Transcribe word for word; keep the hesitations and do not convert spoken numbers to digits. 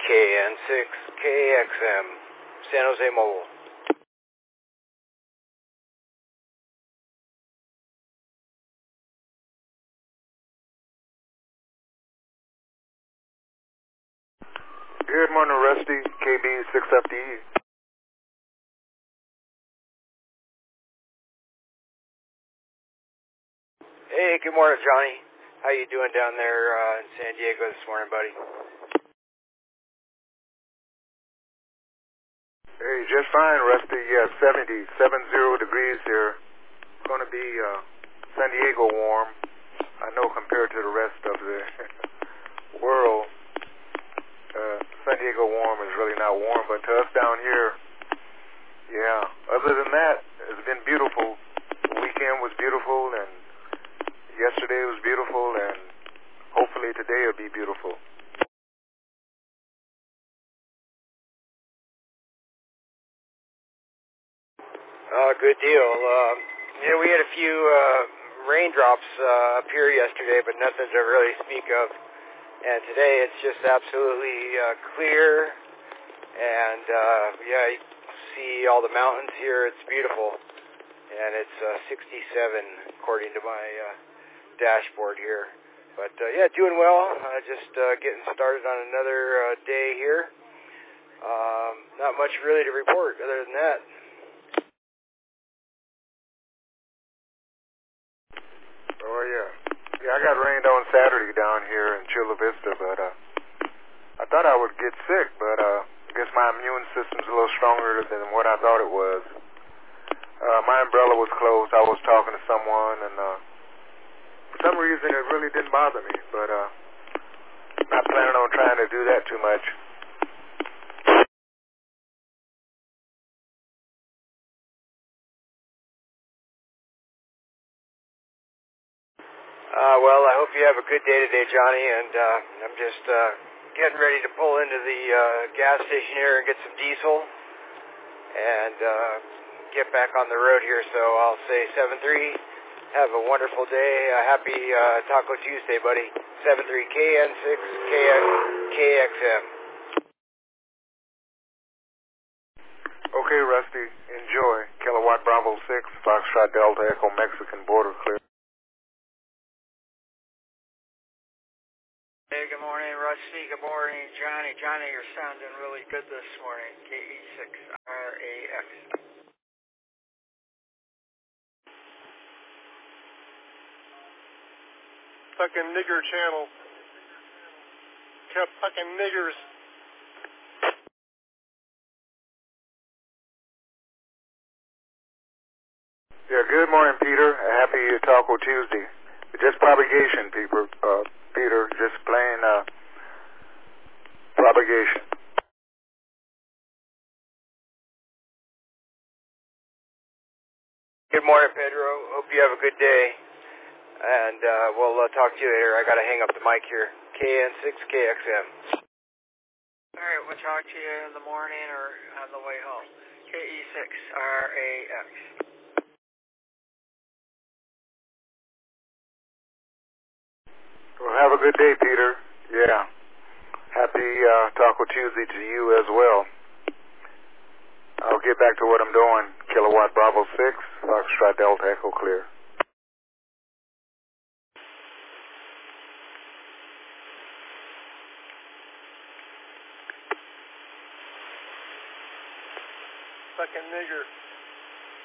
K N six K X M, San Jose Mobile. Good morning, Rusty, K B six F D E. Hey, good morning, Johnny. How you doing down there uh, in San Diego this morning, buddy? Hey, just fine, Rusty. Yeah, seventy, seven zero degrees here. It's going to be uh, San Diego warm. I know compared to the rest of the world, uh, San Diego warm is really not warm, but to us down here, yeah. Other than that, it's been beautiful. The weekend was beautiful, and yesterday was beautiful, and hopefully today will be beautiful. Uh, good deal. Uh, yeah, we had a few uh, raindrops uh, up here yesterday, but nothing to really speak of. And today it's just absolutely uh, clear, and uh, yeah, you see all the mountains here. It's beautiful, and it's uh, sixty-seven according to my uh, dashboard here. But uh, yeah, doing well. Uh, just uh, getting started on another uh, day here. Um, not much really to report other than that. Oh, yeah. Yeah, I got rained on Saturday down here in Chula Vista, but uh, I thought I would get sick, but uh, I guess my immune system's a little stronger than what I thought it was. Uh, my umbrella was closed. I was talking to someone, and uh, for some reason it really didn't bother me, but uh, not planning on trying to do that too much. Uh, well, I hope you have a good day today, Johnny, and uh, I'm just uh, getting ready to pull into the uh, gas station here and get some diesel and uh, get back on the road here. So I'll say seven three, have a wonderful day. A happy uh, Taco Tuesday, buddy. seven three K N six K X M. Okay, Rusty, enjoy. Kilowatt Bravo six, Foxtrot Delta Echo Mexican border clear. Hey, good morning, Rusty. Good morning, Johnny. Johnny, you're sounding really good this morning. K E six R A X. Fucking nigger channel. Kept fucking niggers. Yeah, good morning, Peter. Happy Taco Tuesday. Just propagation, people. Uh, Peter, just plain uh, propagation. Good morning, Pedro. Hope you have a good day. And uh, we'll uh, talk to you later. I got to hang up the mic here. K N six K X M. All right, we'll talk to you in the morning or on the way home. K E six R A X. Well, have a good day, Peter. Yeah. Happy uh, Taco Tuesday to you as well. I'll get back to what I'm doing. Kilowatt Bravo six, Foxtrot Delta Echo clear. Fucking nigger.